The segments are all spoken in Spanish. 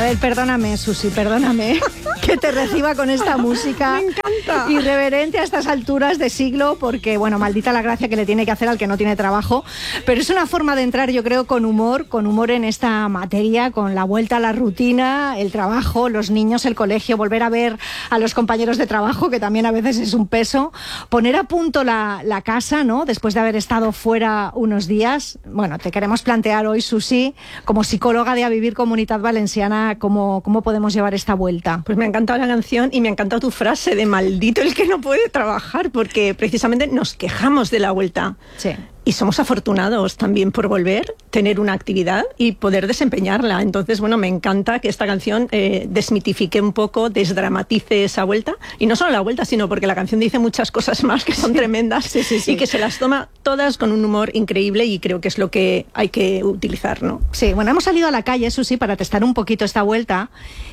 ver, perdóname, Susi, perdóname que te reciba con esta música. Me encanta. Irreverente a estas alturas de siglo, porque, bueno, maldita la gracia que le tiene que hacer al que no tiene trabajo. Pero es una forma de entrar, yo creo, con humor en esta materia, con la vuelta a la rutina, el trabajo, los niños, el colegio, volver a ver a los compañeros de trabajo, que también a veces es un peso, poner a punto la casa, ¿no? Después de haber estado fuera unos días. Bueno, te queremos plantear hoy, Susi, como psicóloga de A Vivir Comunitat Valenciana, ¿cómo podemos llevar esta vuelta? Pues me ha encantado la canción y me ha encantado tu frase de maldito el que no puede trabajar, porque precisamente nos quejamos de la vuelta. Sí. Y somos afortunados también por volver, tener una actividad y poder desempeñarla. Entonces, bueno, me encanta que esta canción desmitifique un poco, desdramatice esa vuelta. Y no solo la vuelta, sino porque la canción dice muchas cosas más que son tremendas sí. Y que se las toma todas con un humor increíble y creo que es lo que hay que utilizar, ¿no? Sí, bueno, hemos salido a la calle, Susi, para testar un poquito esta vuelta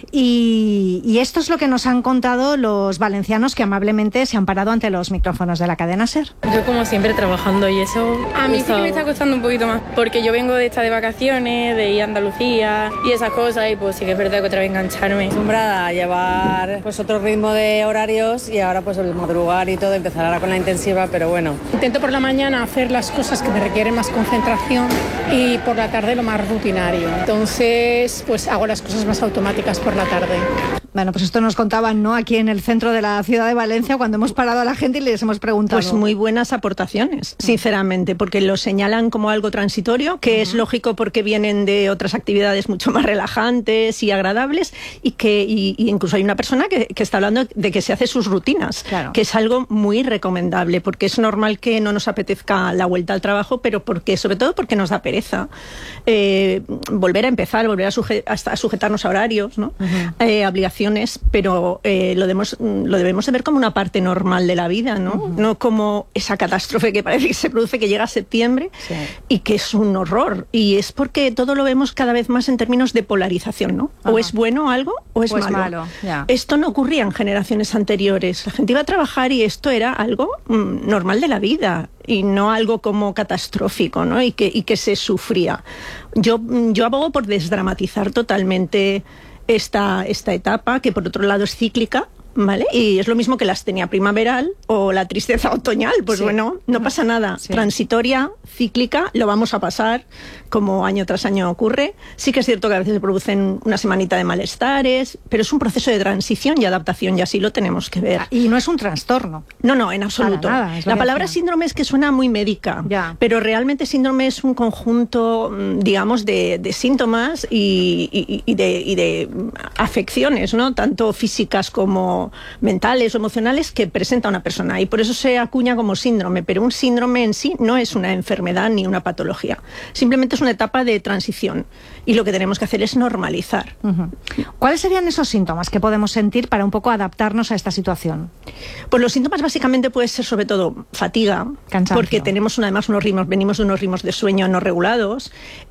y esto es lo que nos han contado los valencianos que amablemente se han parado ante los micrófonos de la cadena SER. Yo como siempre trabajando y eso... A mí sí que me está costando un poquito más, porque yo vengo de estar de vacaciones, de ir a Andalucía y esas cosas, y pues sí que es verdad que otra vez engancharme. Acostumbrada a llevar pues otro ritmo de horarios y ahora pues el madrugar y todo, empezar ahora con la intensiva, pero bueno. Intento por la mañana hacer las cosas que me requieren más concentración y por la tarde lo más rutinario. Entonces pues hago las cosas más automáticas por la tarde. Bueno, pues esto nos contaban, ¿no? Aquí en el centro de la ciudad de Valencia, cuando hemos parado a la gente y les hemos preguntado. Pues muy buenas aportaciones, sinceramente, porque lo señalan como algo transitorio, que es lógico porque vienen de otras actividades mucho más relajantes y agradables, y incluso hay una persona que está hablando de que se hace sus rutinas, claro, que es algo muy recomendable, porque es normal que no nos apetezca la vuelta al trabajo, pero sobre todo porque nos da pereza volver a empezar, volver a sujetarnos a horarios, ¿no? Obligaciones, pero lo debemos de ver como una parte normal de la vida, ¿no? No como esa catástrofe que parece que se produce, que llega a septiembre y que es un horror. Y es porque todo lo vemos cada vez más en términos de polarización, ¿no? O es bueno algo o es malo. Esto no ocurría en generaciones anteriores. La gente iba a trabajar y esto era algo normal de la vida y no algo como catastrófico, ¿no? Y que se sufría. Yo abogo por desdramatizar totalmente esta etapa, que por otro lado es cíclica, ¿vale? Y es lo mismo que la astenia primaveral o la tristeza otoñal, pues bueno, no pasa nada. Transitoria, cíclica, lo vamos a pasar, como año tras año ocurre. Sí que es cierto que a veces se producen una semanita de malestares, pero es un proceso de transición y adaptación, y así lo tenemos que ver. Y no es un trastorno. No, en absoluto. Nada, la palabra síndrome es que suena muy médica, pero realmente síndrome es un conjunto, digamos, de síntomas y de afecciones, ¿no? Tanto físicas como mentales o emocionales que presenta una persona, y por eso se acuña como síndrome, pero un síndrome en sí no es una enfermedad ni una patología, simplemente es una etapa de transición y lo que tenemos que hacer es normalizar. ¿Cuáles serían esos síntomas que podemos sentir para un poco adaptarnos a esta situación? Pues los síntomas básicamente pueden ser sobre todo fatiga, cansancio, porque tenemos además venimos de unos ritmos de sueño no regulados,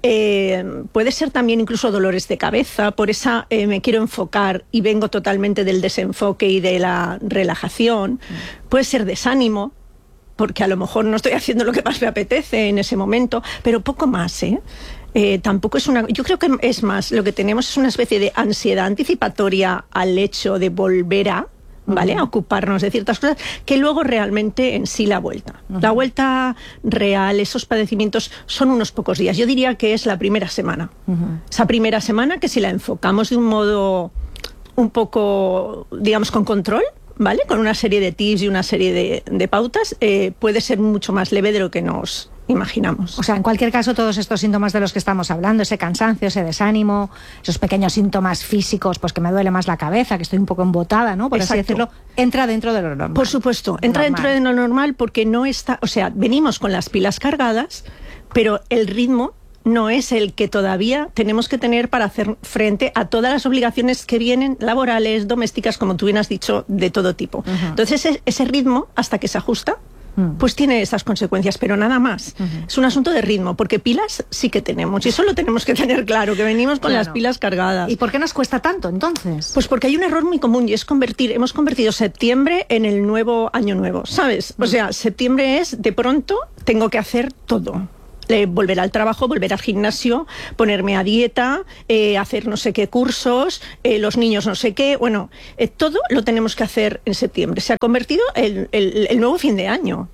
puede ser también incluso dolores de cabeza, por esa me quiero enfocar y vengo totalmente del desenfoque y de la relajación, puede ser desánimo, porque a lo mejor no estoy haciendo lo que más me apetece en ese momento, pero poco más, tampoco es yo creo que es más, lo que tenemos es una especie de ansiedad anticipatoria al hecho de volver a, ¿vale?, a ocuparnos de ciertas cosas, que luego realmente en sí la vuelta. La vuelta real, esos padecimientos son unos pocos días. Yo diría que es la primera semana. Esa primera semana que si la enfocamos de un modo un poco, digamos, con control, ¿vale?, con una serie de tips y una serie de pautas, puede ser mucho más leve de lo que nos imaginamos. O sea, en cualquier caso, todos estos síntomas de los que estamos hablando, ese cansancio, ese desánimo, esos pequeños síntomas físicos, pues que me duele más la cabeza, que estoy un poco embotada, ¿no?, por así decirlo, entra dentro de lo normal. Por supuesto, entra dentro de lo normal porque no está, o sea, venimos con las pilas cargadas, pero el ritmo no es el que todavía tenemos que tener para hacer frente a todas las obligaciones que vienen, laborales, domésticas, como tú bien has dicho, de todo tipo. Entonces, ese ritmo, hasta que se ajusta, pues tiene esas consecuencias, pero nada más. Es un asunto de ritmo, porque pilas sí que tenemos, y eso lo tenemos que tener claro, que venimos con las pilas cargadas. ¿Y por qué nos cuesta tanto, entonces? Pues porque hay un error muy común, y es hemos convertido septiembre en el nuevo año nuevo, ¿sabes? O sea, septiembre es, de pronto, tengo que hacer todo. Volver al trabajo, volver al gimnasio, ponerme a dieta, hacer no sé qué cursos, los niños no sé qué. Bueno, todo lo tenemos que hacer en septiembre. Se ha convertido en el nuevo fin de año.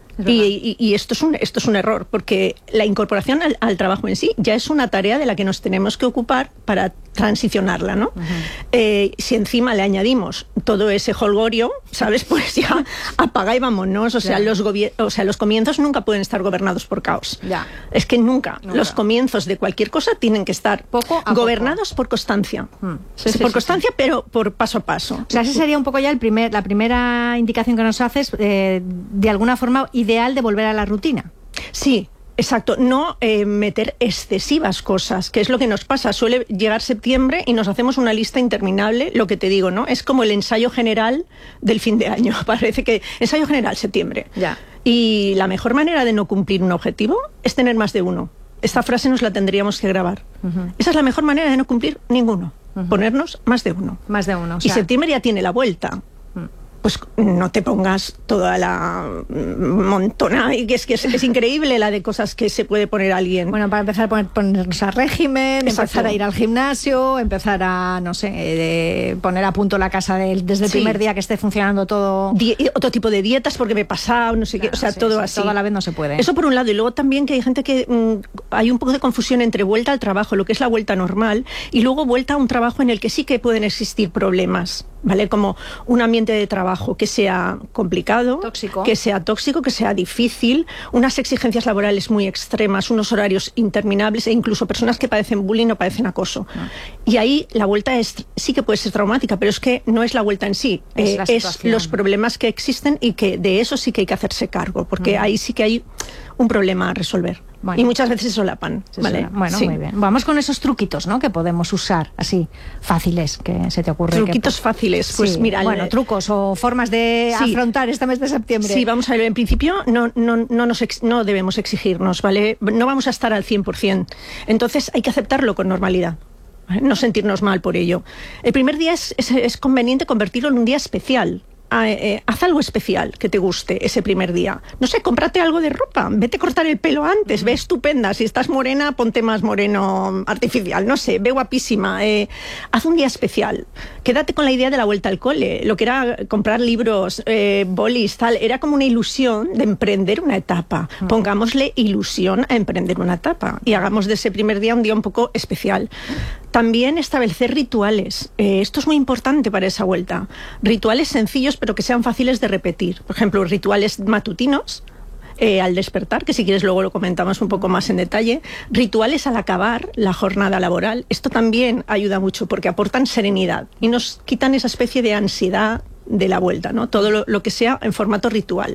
Y esto es un error, porque la incorporación al trabajo en sí ya es una tarea de la que nos tenemos que ocupar para transicionarla, ¿no? Si encima le añadimos todo ese jolgorio, ¿sabes? Pues ya apaga y vámonos. O sea, los comienzos nunca pueden estar gobernados por caos. Es que nunca. Los comienzos de cualquier cosa tienen que estar gobernados por constancia. Por constancia, pero por paso a paso. O sea, ese sería un poco ya la primera indicación que nos haces, de alguna forma ideal de volver a la rutina. Sí. Exacto, no meter excesivas cosas, que es lo que nos pasa. Suele llegar septiembre y nos hacemos una lista interminable, lo que te digo, ¿no? Es como el ensayo general del fin de año. Parece que ensayo general, septiembre. Y la mejor manera de no cumplir un objetivo es tener más de uno. Esta frase nos la tendríamos que grabar. Esa es la mejor manera de no cumplir ninguno. Ponernos más de uno. Más de uno. Y septiembre ya tiene la vuelta. Pues no te pongas toda la montona, y que es increíble la de cosas que se puede poner alguien. Bueno, para empezar a ponernos a régimen, empezar a ir al gimnasio, empezar a, no sé, poner a punto la casa desde el primer día que esté funcionando todo. Otro tipo de dietas, porque me he pasado, no sé qué, o sea, todo así. Todo a la vez no se puede. Eso por un lado, y luego también que hay gente que hay un poco de confusión entre vuelta al trabajo, lo que es la vuelta normal, y luego vuelta a un trabajo en el que sí que pueden existir problemas, ¿vale? Como un ambiente de trabajo que sea complicado, que sea tóxico, que sea difícil, unas exigencias laborales muy extremas, unos horarios interminables, e incluso personas que padecen bullying o padecen acoso. Y ahí la vuelta sí que puede ser traumática, pero es que no es la vuelta en sí, es los problemas que existen, y que de eso sí que hay que hacerse cargo, porque ahí sí que hay un problema a resolver. Bueno, y muchas veces se solapan. ¿Vale? Bueno, muy bien. Vamos con esos truquitos, ¿no?, que podemos usar, así, fáciles, que se te ocurre. Truquitos fáciles, pues mira. Bueno, trucos o formas de afrontar este mes de septiembre. Sí, vamos a ver, en principio no debemos exigirnos, ¿vale? No vamos a estar al 100%. Entonces hay que aceptarlo con normalidad. No sentirnos mal por ello. El primer día es conveniente convertirlo en un día especial. Haz algo especial que te guste ese primer día. No sé, cómprate algo de ropa, vete a cortar el pelo antes, ve estupenda. Si estás morena, ponte más moreno artificial. No sé, ve guapísima. Haz un día especial. Quédate con la idea de la vuelta al cole. Lo que era comprar libros, bolis, tal, era como una ilusión de emprender una etapa. Pongámosle ilusión a emprender una etapa y hagamos de ese primer día un día un poco especial. También establecer rituales. Esto es muy importante para esa vuelta. Rituales sencillos, pero que sean fáciles de repetir. Por ejemplo, rituales matutinos al despertar, que si quieres luego lo comentamos un poco más en detalle. Rituales al acabar la jornada laboral. Esto también ayuda mucho porque aportan serenidad y nos quitan esa especie de ansiedad de la vuelta, ¿no? Todo lo que sea en formato ritual.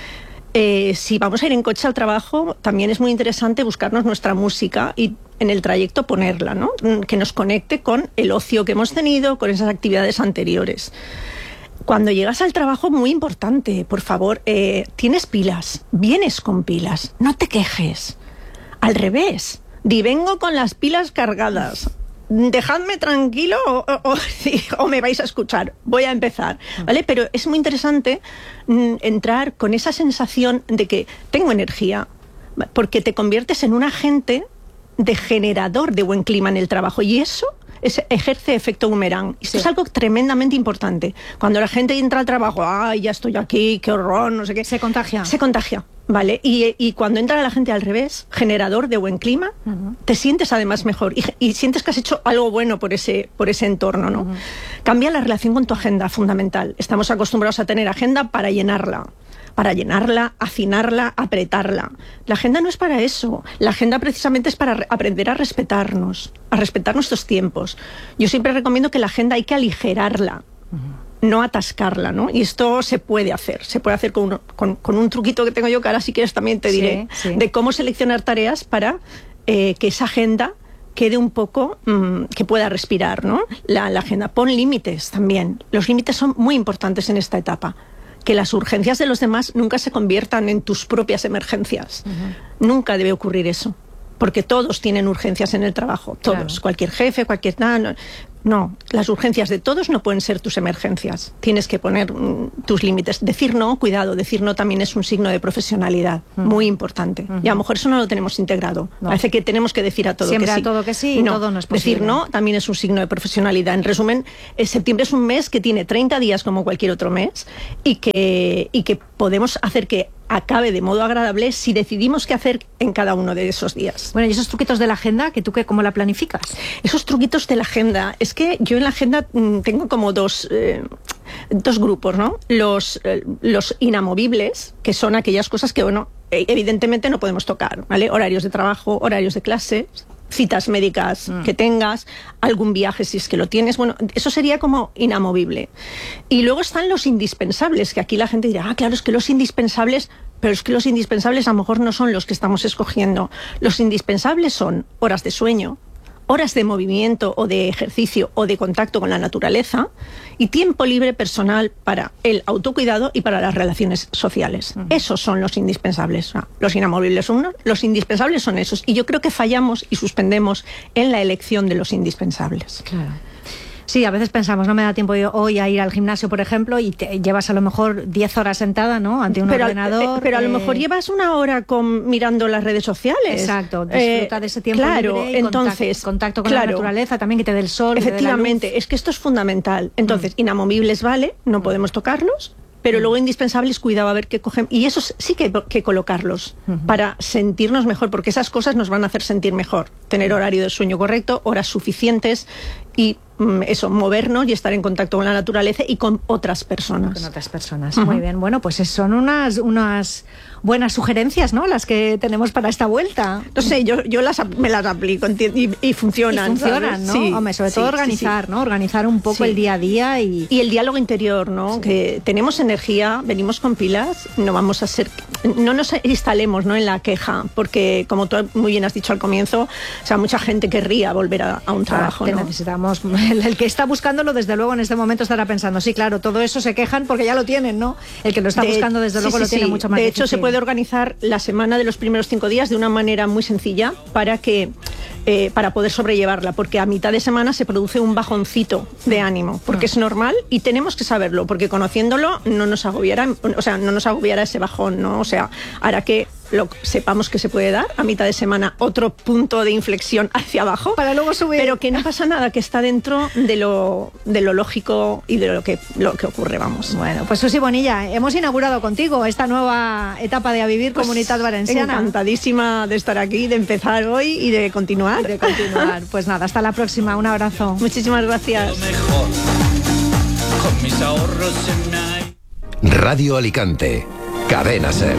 Si vamos a ir en coche al trabajo, también es muy interesante buscarnos nuestra música y en el trayecto ponerla, ¿no? Que nos conecte con el ocio que hemos tenido, con esas actividades anteriores. Cuando llegas al trabajo, muy importante, por favor, tienes pilas, vienes con pilas, no te quejes. Al revés, vengo con las pilas cargadas. Dejadme tranquilo o me vais a escuchar. Voy a empezar, ¿vale? Pero es muy interesante entrar con esa sensación de que tengo energía, porque te conviertes en un agente de generador de buen clima en el trabajo, y eso ejerce efecto boomerang. Esto es algo tremendamente importante. Cuando la gente entra al trabajo, ¡ay, ya estoy aquí, qué horror, no sé qué! Se contagia. Se contagia, ¿vale? Y cuando entra la gente al revés, generador de buen clima, te sientes además mejor y sientes que has hecho algo bueno por ese entorno, ¿no? Cambia la relación con tu agenda, fundamental. Estamos acostumbrados a tener agenda para llenarla, hacinarla, apretarla. La agenda no es para eso. La agenda precisamente es para aprender a respetar nuestros tiempos. Yo siempre recomiendo que la agenda hay que aligerarla, no atascarla, ¿no? Y esto se puede hacer con un truquito que tengo yo, que ahora si quieres también te diré, de cómo seleccionar tareas para que esa agenda quede un poco, que pueda respirar, ¿no? La agenda. Pon límites también. Los límites son muy importantes en esta etapa. Que las urgencias de los demás nunca se conviertan en tus propias emergencias. Nunca debe ocurrir eso. porque todos tienen urgencias en el trabajo, todos, claro. Cualquier jefe, cualquier... No, las urgencias de todos no pueden ser tus emergencias. Tienes que poner tus límites. Decir no, cuidado, decir no también es un signo de profesionalidad muy importante. Y a lo mejor eso no lo tenemos integrado. No. Parece que tenemos que decir a todo siempre que sí. Siempre a todo que sí y no, todo no es posible. Decir no también es un signo de profesionalidad. En resumen, septiembre es un mes que tiene 30 días como cualquier otro mes y que podemos hacer que acabe de modo agradable si decidimos qué hacer en cada uno de esos días. Bueno, y esos truquitos de la agenda, ¿que tú cómo la planificas? Esos truquitos de la agenda, es que yo en la agenda tengo como dos grupos, ¿no? Los inamovibles, que son aquellas cosas que, bueno, evidentemente no podemos tocar, ¿vale? Horarios de trabajo, horarios de clase, citas médicas que tengas, algún viaje si es que lo tienes, bueno, eso sería como inamovible. Y luego están los indispensables, que aquí la gente dirá, claro, es que los indispensables, pero es que los indispensables a lo mejor no son los que estamos escogiendo. Los indispensables son horas de sueño, horas de movimiento o de ejercicio o de contacto con la naturaleza y tiempo libre personal para el autocuidado y para las relaciones sociales. Esos son los indispensables. Los inamovibles son unos, los indispensables son esos. Y yo creo que fallamos y suspendemos en la elección de los indispensables. Claro. Sí, a veces pensamos, no me da tiempo hoy a ir al gimnasio, por ejemplo, y te llevas a lo mejor 10 horas sentada, ¿no?, ante un ordenador. Pero a lo mejor llevas una hora mirando las redes sociales. Exacto, disfruta de ese tiempo libre y entonces, contacto con la naturaleza, también que te dé el sol. Efectivamente, es que esto es fundamental. Entonces, inamovibles vale, no podemos tocarlos. Pero luego indispensables, cuidado a ver qué cogen. Y esos sí que hay que colocarlos para sentirnos mejor, porque esas cosas nos van a hacer sentir mejor. Tener horario de sueño correcto, horas suficientes y eso, movernos y estar en contacto con la naturaleza y con otras personas. Con otras personas, muy bien. Bueno, pues son unas buenas sugerencias, ¿no?, las que tenemos para esta vuelta. No sé, yo me las aplico y funcionan. Y funcionan, ¿no? Sí, hombre, sobre todo organizar, ¿no? Organizar un poco el día a día y el diálogo interior, ¿no? Sí. Que tenemos energía, venimos con pilas, no vamos a ser... No nos instalemos, ¿no?, en la queja, porque como tú muy bien has dicho al comienzo, o sea, mucha gente querría volver a un trabajo, ¿no? Necesitamos... El que está buscándolo, desde luego, en este momento estará pensando, sí, claro, todo eso se quejan porque ya lo tienen, ¿no? El que lo está buscando, desde luego, lo tiene mucho más difícil. De hecho, se puede organizar la semana de los primeros 5 días de una manera muy sencilla para poder sobrellevarla, porque a mitad de semana se produce un bajoncito de ánimo, porque es normal y tenemos que saberlo, porque conociéndolo no nos agobiará ese bajón, ¿no? O sea, hará que sepamos que se puede dar a mitad de semana otro punto de inflexión hacia abajo para luego subir, pero que no pasa nada, que está dentro de lo lógico y de lo que ocurre, vamos. Bueno, pues Susi Bonilla, hemos inaugurado contigo esta nueva etapa de A Vivir Comunitat Valenciana. Encantadísima de estar aquí, de empezar hoy y de continuar. Pues nada, hasta la próxima, un abrazo. Muchísimas gracias. Con mis ahorros en... Radio Alicante, Cadena SER.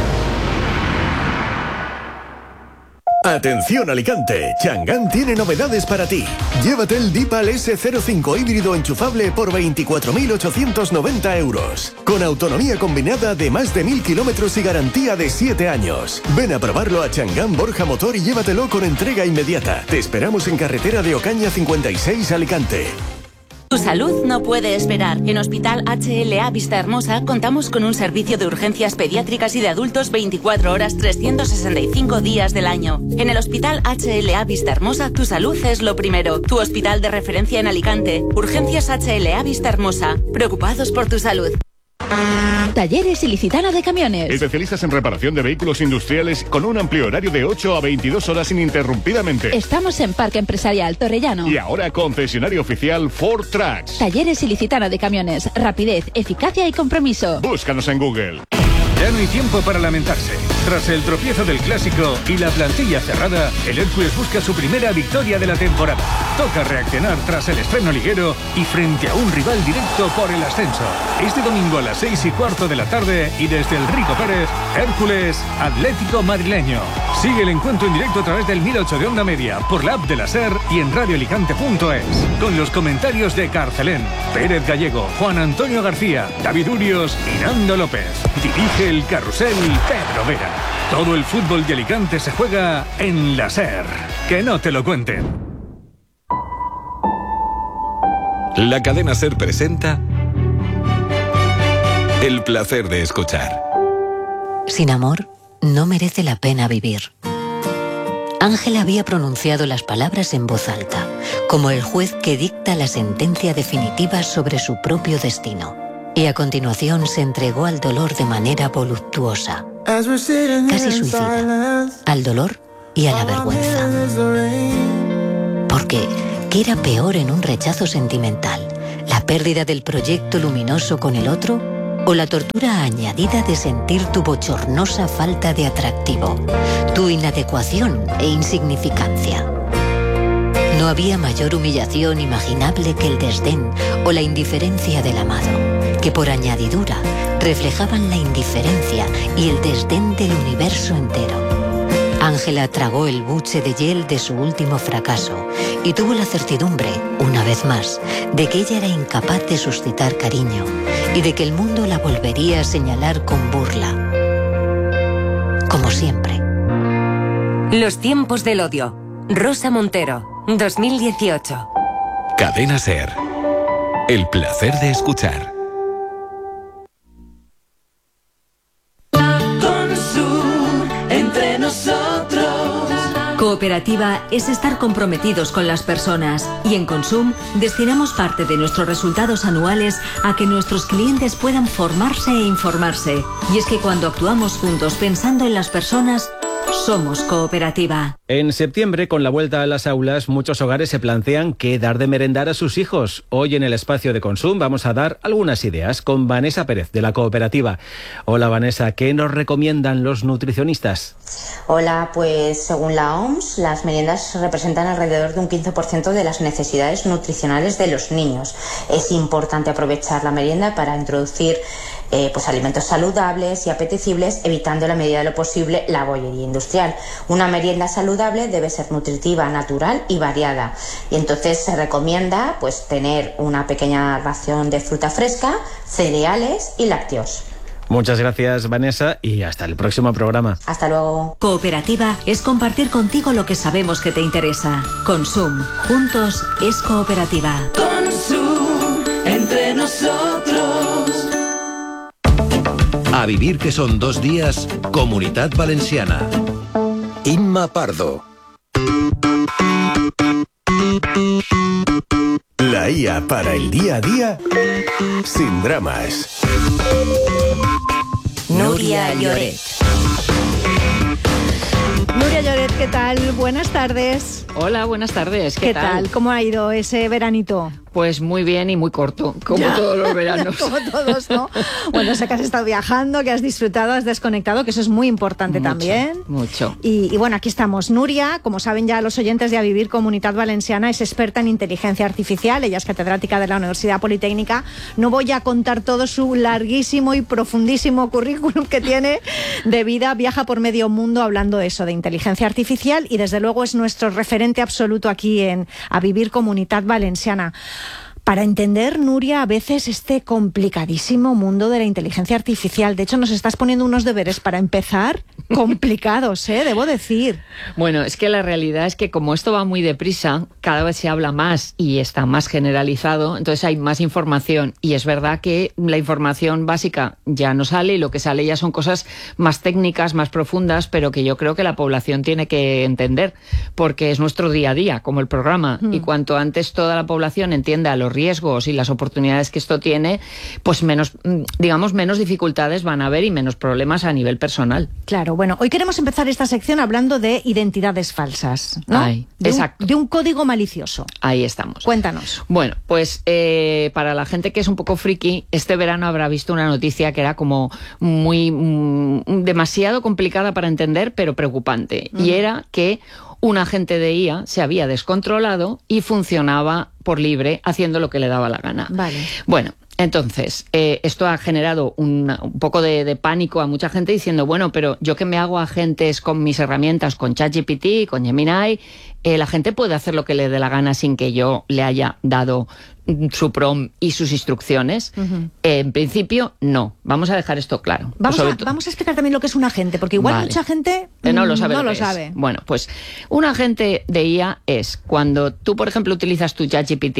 Atención Alicante, Chang'an tiene novedades para ti. Llévate el Deepal S05 híbrido enchufable por 24.890 euros. Con autonomía combinada de más de 1.000 kilómetros y garantía de 7 años. Ven a probarlo a Chang'an Borja Motor y llévatelo con entrega inmediata. Te esperamos en carretera de Ocaña 56 Alicante. Tu salud no puede esperar. En Hospital HLA Vista Hermosa contamos con un servicio de urgencias pediátricas y de adultos 24 horas, 365 días del año. En el Hospital HLA Vista Hermosa, tu salud es lo primero. Tu hospital de referencia en Alicante. Urgencias HLA Vista Hermosa. Preocupados por tu salud. Talleres Ilicitana de Camiones. Especialistas en reparación de vehículos industriales con un amplio horario de 8 a 22 horas ininterrumpidamente. Estamos en Parque Empresarial Torrellano. Y ahora concesionario oficial Ford Trucks. Talleres Ilicitana de Camiones. Rapidez, eficacia y compromiso. Búscanos en Google. Ya no hay tiempo para lamentarse. Tras el tropiezo del Clásico y la plantilla cerrada, el Hércules busca su primera victoria de la temporada. Toca reaccionar tras el estreno liguero y frente a un rival directo por el ascenso. Este domingo a las 6:15 de la tarde y desde el Rico Pérez, Hércules Atlético Madrileño. Sigue el encuentro en directo a través del 1008 de Onda Media, por la app de la SER y en radioalicante.es. Con los comentarios de Carcelén, Pérez Gallego, Juan Antonio García, David Urios y Nando López. Dirige el carrusel Pedro Vera. Todo el fútbol de Alicante se juega en la SER. Que no te lo cuenten. La cadena SER presenta El placer de escuchar. Sin amor, no merece la pena vivir. Ángela había pronunciado las palabras en voz alta, como el juez que dicta la sentencia definitiva sobre su propio destino. Y a continuación se entregó al dolor de manera voluptuosa, casi suicida, al dolor y a la vergüenza. Porque, ¿qué era peor en un rechazo sentimental? ¿La pérdida del proyecto luminoso con el otro? ¿O la tortura añadida de sentir tu bochornosa falta de atractivo, tu inadecuación e insignificancia? No había mayor humillación imaginable que el desdén o la indiferencia del amado, que por añadidura reflejaban la indiferencia y el desdén del universo entero. Ángela tragó el buche de hiel de su último fracaso y tuvo la certidumbre, una vez más, de que ella era incapaz de suscitar cariño y de que el mundo la volvería a señalar con burla. Como siempre. Los tiempos del odio. Rosa Montero, 2018. Cadena SER. El placer de escuchar. Entre nosotros. Cooperativa es estar comprometidos con las personas y en Consum destinamos parte de nuestros resultados anuales a que nuestros clientes puedan formarse e informarse. Y es que cuando actuamos juntos pensando en las personas, somos cooperativa. En septiembre, con la vuelta a las aulas, muchos hogares se plantean qué dar de merendar a sus hijos. Hoy en el espacio de Consum vamos a dar algunas ideas con Vanessa Pérez, de la cooperativa. Hola Vanessa, ¿qué nos recomiendan los nutricionistas? Hola, pues según la OMS, las meriendas representan alrededor de un 15% de las necesidades nutricionales de los niños. Es importante aprovechar la merienda para introducir alimentos saludables y apetecibles, evitando en la medida de lo posible la bollería industrial. Una merienda saludable debe ser nutritiva, natural y variada. Y entonces se recomienda tener una pequeña ración de fruta fresca, cereales y lácteos. Muchas gracias, Vanessa, y hasta el próximo programa. Hasta luego. Cooperativa es compartir contigo lo que sabemos que te interesa. Consum. Juntos es cooperativa. Consum. Entre nosotros. A vivir que son 2 días, Comunitat Valenciana. Inma Pardo. La IA para el día a día, sin dramas. Núria Lloret. Núria Lloret, ¿qué tal? Buenas tardes. Hola, buenas tardes. ¿Qué tal? ¿Cómo ha ido ese veranito? Pues muy bien y muy corto, como todos los veranos. Como todos, ¿no? Bueno, sé que has estado viajando, que has disfrutado, has desconectado, que eso es muy importante también. Mucho. Y bueno, aquí estamos. Núria, como saben ya los oyentes de A Vivir Comunitat Valenciana, es experta en inteligencia artificial. Ella es catedrática de la Universidad Politécnica. No voy a contar todo su larguísimo y profundísimo currículum que tiene de vida. Viaja por medio mundo hablando de eso, de inteligencia artificial, y desde luego es nuestro referente absoluto aquí en A Vivir Comunitat Valenciana. Para entender, Núria, a veces este complicadísimo mundo de la inteligencia artificial. De hecho, nos estás poniendo unos deberes para empezar complicados, debo decir. Bueno, es que la realidad es que como esto va muy deprisa, cada vez se habla más y está más generalizado, entonces hay más información. Y es verdad que la información básica ya no sale y lo que sale ya son cosas más técnicas, más profundas, pero que yo creo que la población tiene que entender, porque es nuestro día a día, como el programa. Y cuanto antes toda la población entienda los riesgos y las oportunidades que esto tiene, pues menos dificultades van a haber y menos problemas a nivel personal. Claro, bueno, hoy queremos empezar esta sección hablando de identidades falsas, ¿no? Exacto. De un código malicioso. Ahí estamos. Cuéntanos. Bueno, pues para la gente que es un poco friki, este verano habrá visto una noticia que era como demasiado complicada para entender, pero preocupante. Y era que un agente de IA se había descontrolado y funcionaba por libre, haciendo lo que le daba la gana. Vale. Bueno, entonces, esto ha generado un poco de pánico a mucha gente diciendo, bueno, pero yo que me hago agentes con mis herramientas, con ChatGPT, con Gemini, la gente puede hacer lo que le dé la gana sin que yo le haya dado su prompt y sus instrucciones. En principio, no. Vamos a dejar esto claro. Vamos a explicar también lo que es un agente, porque igual mucha gente no lo sabe. No lo sabe. Bueno, pues un agente de IA es cuando tú, por ejemplo, utilizas tu ChatGPT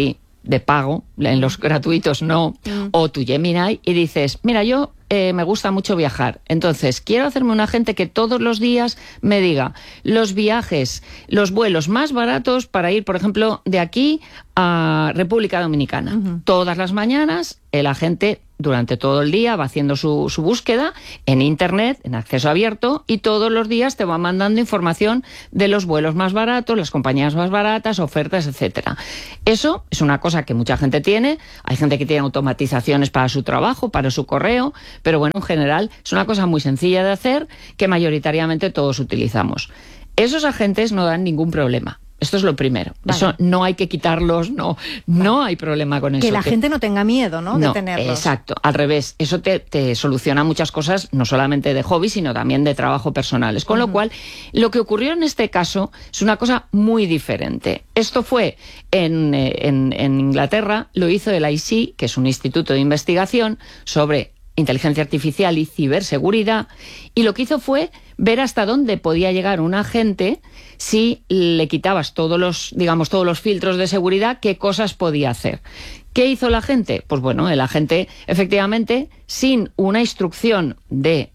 de pago, en los gratuitos no, o tu Gemini, y dices, mira, yo me gusta mucho viajar, entonces quiero hacerme un agente que todos los días me diga los viajes, los vuelos más baratos para ir, por ejemplo, de aquí a República Dominicana. Todas las mañanas el agente durante todo el día va haciendo su búsqueda en Internet, en acceso abierto, y todos los días te va mandando información de los vuelos más baratos, las compañías más baratas, ofertas, etcétera. Eso es una cosa que mucha gente tiene. Hay gente que tiene automatizaciones para su trabajo, para su correo, pero bueno, en general es una cosa muy sencilla de hacer que mayoritariamente todos utilizamos. Esos agentes no dan ningún problema. Esto es lo primero. Vale. Eso no hay que quitarlos, no hay problema con eso. Que la gente no tenga miedo, ¿no? De tenerlos. Exacto, al revés. Eso te soluciona muchas cosas, no solamente de hobby, sino también de trabajo personales. Con lo cual, lo que ocurrió en este caso es una cosa muy diferente. Esto fue en Inglaterra, lo hizo el IC, que es un instituto de investigación sobre inteligencia artificial y ciberseguridad, y lo que hizo fue ver hasta dónde podía llegar un agente si le quitabas todos los filtros de seguridad, qué cosas podía hacer. ¿Qué hizo la gente? Pues bueno, el agente, efectivamente, sin una instrucción de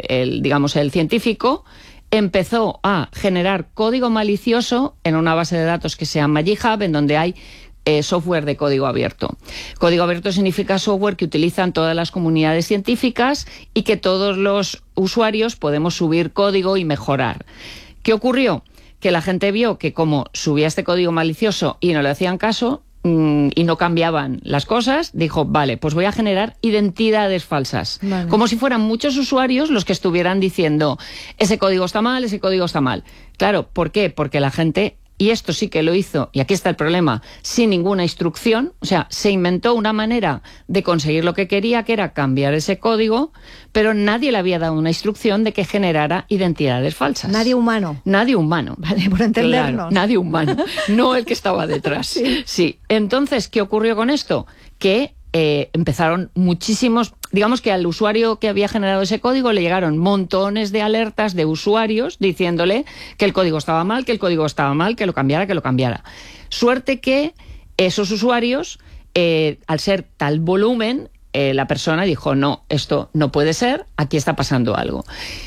el científico, empezó a generar código malicioso en una base de datos que se llama GitHub, en donde hay software de código abierto. Código abierto significa software que utilizan todas las comunidades científicas y que todos los usuarios podemos subir código y mejorar. ¿Qué ocurrió? Que la gente vio que como subía este código malicioso y no le hacían caso y no cambiaban las cosas, dijo, vale, pues voy a generar identidades falsas. Vale. Como si fueran muchos usuarios los que estuvieran diciendo, ese código está mal, ese código está mal. Claro, ¿por qué? Porque la gente... Y esto sí que lo hizo, y aquí está el problema, sin ninguna instrucción. O sea, se inventó una manera de conseguir lo que quería, que era cambiar ese código, pero nadie le había dado una instrucción de que generara identidades falsas. Nadie humano. Nadie humano. Vale, por entendernos. Claro, nadie humano, no el que estaba detrás. Sí. Entonces, ¿qué ocurrió con esto? Que empezaron muchísimos... Digamos que al usuario que había generado ese código le llegaron montones de alertas de usuarios diciéndole que el código estaba mal, que lo cambiara. Suerte que esos usuarios, al ser tal volumen, la persona dijo, no, esto no puede ser, aquí está pasando algo.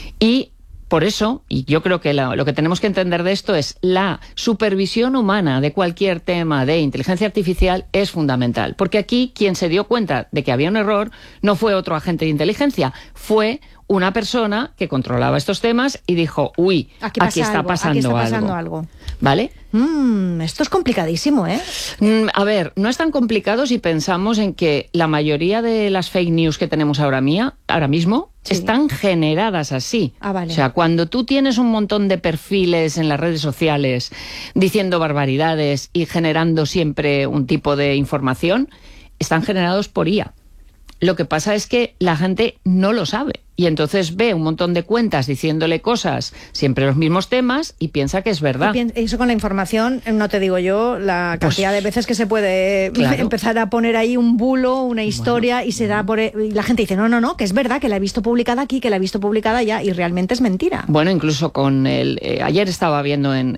Y por eso, y yo creo que lo que tenemos que entender de esto es la supervisión humana de cualquier tema de inteligencia artificial es fundamental. Porque aquí quien se dio cuenta de que había un error no fue otro agente de inteligencia, fue una persona que controlaba estos temas y dijo, uy, aquí está pasando algo. ¿Vale? Esto es complicadísimo, ¿eh? A ver, no es tan complicado si pensamos en que la mayoría de las fake news que tenemos ahora mismo están generadas así. Vale. O sea, cuando tú tienes un montón de perfiles en las redes sociales diciendo barbaridades y generando siempre un tipo de información, están generados por IA. Lo que pasa es que la gente no lo sabe. Y entonces ve un montón de cuentas diciéndole cosas, siempre los mismos temas, y piensa que es verdad. Eso con la información, no te digo yo, la cantidad de veces que se puede empezar a poner ahí un bulo, una historia, y se da por... Y la gente dice, no, que es verdad, que la he visto publicada aquí, que la he visto publicada allá, y realmente es mentira. Bueno, incluso con ayer estaba viendo en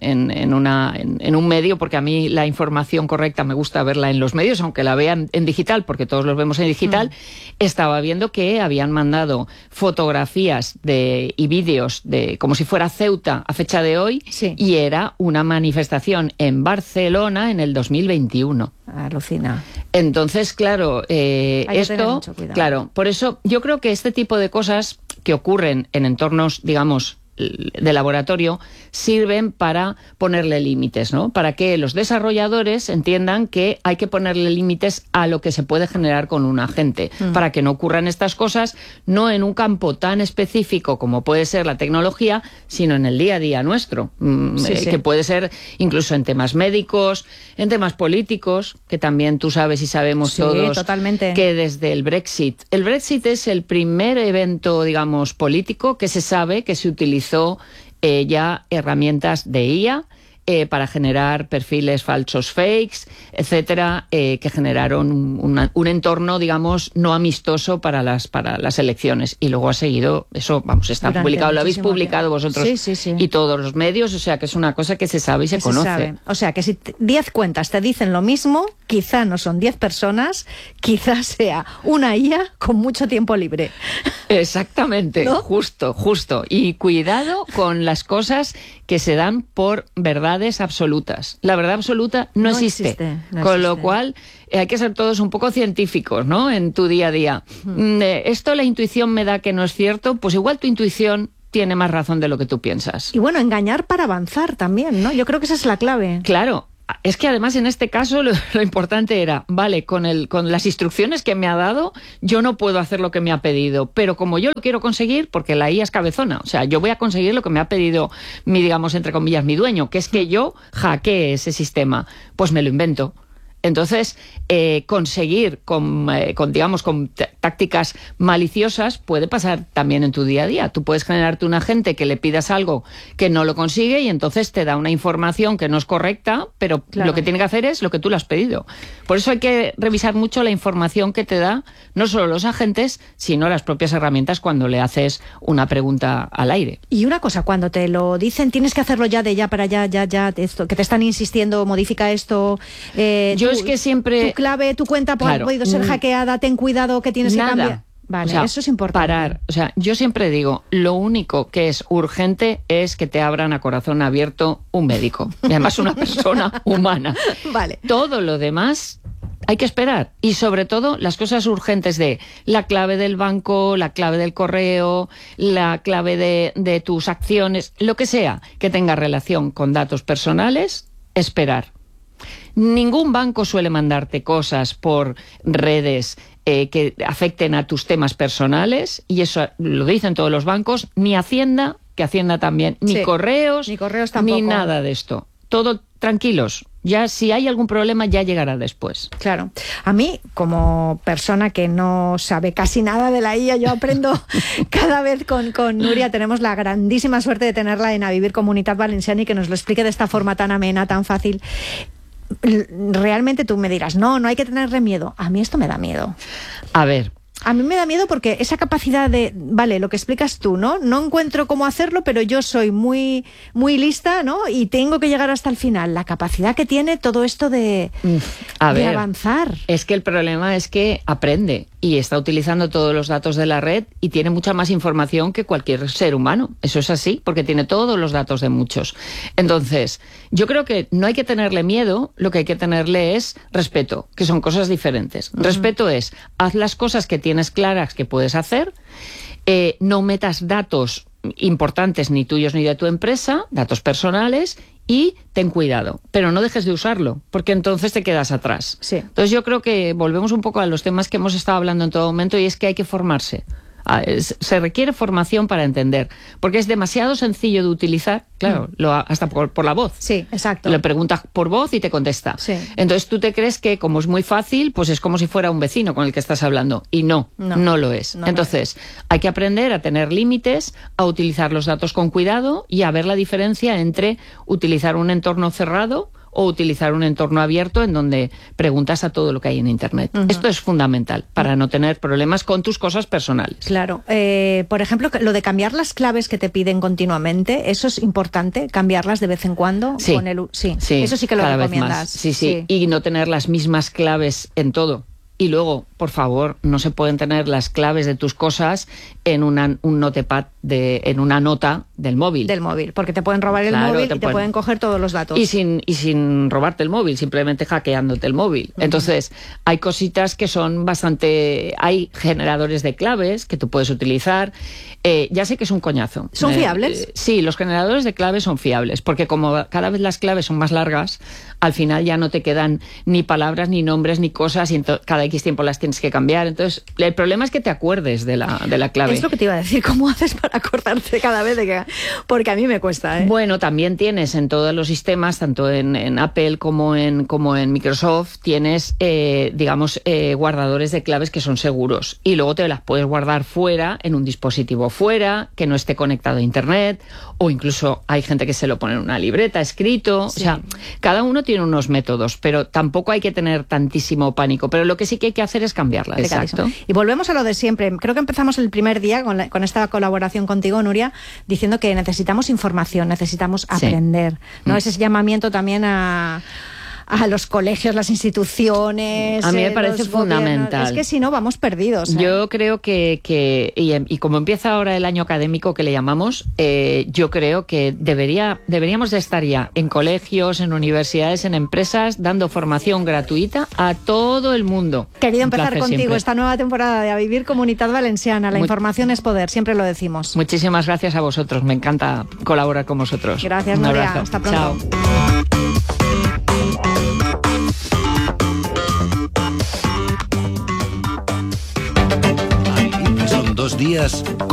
un medio, porque a mí la información correcta me gusta verla en los medios, aunque la vean en digital, porque todos los vemos en digital, estaba viendo que habían mandado fotografías y vídeos de como si fuera Ceuta a fecha de hoy, y era una manifestación en Barcelona en el 2021. Alucina. Entonces, claro, esto, claro, por eso yo creo que este tipo de cosas que ocurren en entornos, digamos, de laboratorio, sirven para ponerle límites, ¿no? Para que los desarrolladores entiendan que hay que ponerle límites a lo que se puede generar con un agente, para que no ocurran estas cosas, no en un campo tan específico como puede ser la tecnología, sino en el día a día nuestro, que puede ser incluso en temas médicos, en temas políticos, que también tú sabes y sabemos todos totalmente. Que desde el Brexit es el primer evento, digamos, político que se sabe que se utilizó ya herramientas de IA para generar perfiles falsos fakes, etcétera, que generaron un entorno, digamos, no amistoso para las elecciones. Y luego ha seguido, eso, vamos, está publicado, lo habéis publicado vosotros y todos los medios, o sea que es una cosa que se sabe y se conoce. O sea que si 10 cuentas te dicen lo mismo, quizá no son 10 personas, quizá sea una IA con mucho tiempo libre. Exactamente, ¿no? Justo. Y cuidado con las cosas que se dan por verdades absolutas. La verdad absoluta no existe. Con lo cual hay que ser todos un poco científicos, ¿no? En tu día a día. Esto la intuición me da que no es cierto, pues igual tu intuición tiene más razón de lo que tú piensas. Y bueno, engañar para avanzar también, ¿no? Yo creo que esa es la clave. Claro. Es que además en este caso lo importante era, vale, con las instrucciones que me ha dado, yo no puedo hacer lo que me ha pedido, pero como yo lo quiero conseguir, porque la IA es cabezona, o sea, yo voy a conseguir lo que me ha pedido digamos, entre comillas, mi dueño, que es que yo hackee ese sistema, pues me lo invento. Entonces, conseguir con tácticas maliciosas puede pasar también en tu día a día. Tú puedes generarte un agente que le pidas algo que no lo consigue y entonces te da una información que no es correcta, pero lo que tiene que hacer es lo que tú le has pedido. Por eso hay que revisar mucho la información que te da, no solo los agentes, sino las propias herramientas cuando le haces una pregunta al aire. Y una cosa, cuando te lo dicen, tienes que hacerlo ya para ya, esto, que te están insistiendo, modifica esto. Yo es que siempre... Tu clave, tu cuenta ha podido ser hackeada, ten cuidado que tienes que cambiar. Vale, eso es importante. Parar. O sea, yo siempre digo, lo único que es urgente es que te abran a corazón abierto un médico. Y además una persona humana. Vale. Todo lo demás hay que esperar. Y sobre todo las cosas urgentes de la clave del banco, la clave del correo, la clave de tus acciones, lo que sea que tenga relación con datos personales, esperar. Ningún banco suele mandarte cosas por redes que afecten a tus temas personales, y eso lo dicen todos los bancos, ni Hacienda, que Hacienda también, ni correos tampoco, ni nada de esto. Todo tranquilos. Ya si hay algún problema ya llegará después. Claro. A mí, como persona que no sabe casi nada de la IA, yo aprendo cada vez con Nuria. Tenemos la grandísima suerte de tenerla en A Vivir Comunitat Valenciana y que nos lo explique de esta forma tan amena, tan fácil. Realmente tú me dirás, no hay que tenerle miedo. A mí esto me da miedo. A ver. A mí me da miedo porque esa capacidad de, vale, lo que explicas tú, ¿no? No encuentro cómo hacerlo, pero yo soy muy lista, ¿no? Y tengo que llegar hasta el final. La capacidad que tiene todo esto de avanzar. Es que el problema es que aprende y está utilizando todos los datos de la red y tiene mucha más información que cualquier ser humano. Eso es así, porque tiene todos los datos de muchos. Entonces, yo creo que no hay que tenerle miedo, lo que hay que tenerle es respeto, que son cosas diferentes. Respeto es, haz las cosas que tienes claras que puedes hacer, no metas datos importantes ni tuyos ni de tu empresa, datos personales, y ten cuidado, pero no dejes de usarlo, porque entonces te quedas atrás. Sí. Entonces yo creo que volvemos un poco a los temas que hemos estado hablando en todo momento, y es que hay que formarse. Se requiere formación para entender, porque es demasiado sencillo de utilizar, claro, hasta por la voz. Sí, exacto. Le preguntas por voz y te contesta. Sí. Entonces tú te crees que como es muy fácil, pues es como si fuera un vecino con el que estás hablando, y no lo es. Entonces hay que aprender a tener límites, a utilizar los datos con cuidado y a ver la diferencia entre utilizar un entorno cerrado o utilizar un entorno abierto en donde preguntas a todo lo que hay en Internet. Esto es fundamental para no tener problemas con tus cosas personales. Claro. Por ejemplo, lo de cambiar las claves que te piden continuamente, ¿eso es importante? ¿Cambiarlas de vez en cuando? Sí, sí. Eso sí que lo cada recomiendas. Vez más. Sí. Y no tener las mismas claves en todo. Y luego, por favor, no se pueden tener las claves de tus cosas en un notepad, en una nota del móvil. Del móvil, porque te pueden robar el móvil y te pueden coger todos los datos. Y sin robarte el móvil, simplemente hackeándote el móvil. Entonces, hay cositas que son bastante... Hay generadores de claves que tú puedes utilizar. Ya sé que es un coñazo. ¿Son fiables? Sí, los generadores de claves son fiables, porque como cada vez las claves son más largas, al final ya no te quedan ni palabras, ni nombres, ni cosas, y cada X tiempo las tienes que cambiar. Entonces, el problema es que te acuerdes de la clave. Es lo que te iba a decir, ¿cómo haces para acordarte cada vez de que...? Porque a mí me cuesta, ¿eh? Bueno, también tienes en todos los sistemas, tanto en Apple como en Microsoft, tienes, guardadores de claves que son seguros. Y luego te las puedes guardar fuera, en un dispositivo fuera, que no esté conectado a Internet, o incluso hay gente que se lo pone en una libreta escrito. Sí. O sea, cada uno tiene unos métodos, pero tampoco hay que tener tantísimo pánico. Pero lo que sí que hay que hacer es cambiarlas. Exacto. Y volvemos a lo de siempre. Creo que empezamos el primer día con esta colaboración contigo, Nuria, diciendo que necesitamos información, necesitamos aprender, ¿no? Ese llamamiento también a a los colegios, las instituciones. A mí me parece fundamental. Es que si no vamos perdidos. Yo creo que y como empieza ahora el año académico que le llamamos, yo creo que deberíamos de estar ya en colegios, en universidades, en empresas, dando formación gratuita a todo el mundo. Querido empezar contigo siempre. esta nueva temporada de A Vivir Comunitat Valenciana. La información es poder, siempre lo decimos. Muchísimas gracias a vosotros, me encanta colaborar con vosotros. Gracias, Nuria. Hasta pronto. Chao. Son 2 días